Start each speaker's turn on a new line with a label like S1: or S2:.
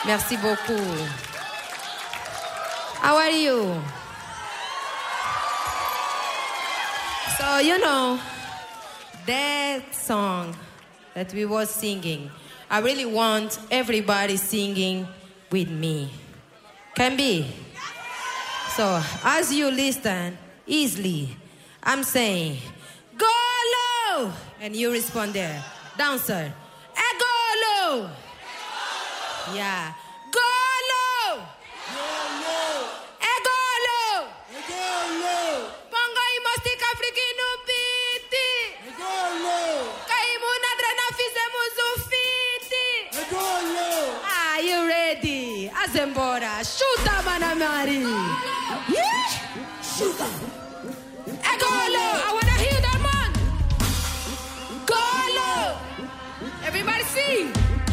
S1: Merci beaucoup. How are you? So, you know, that song that we was singing, I really want everybody singing with me. Can be? So, as you listen easily, I'm saying, go low! And you respond there. Dancer, go low! Yeah. Go low! Go low! Pongo i mostika afrikinu biti! Kaimu nadrena fizemu zufiti! Are you ready? Azembora, shoota manamari! Shoota! Go low! I wanna hear that man! Go low! Everybody sing!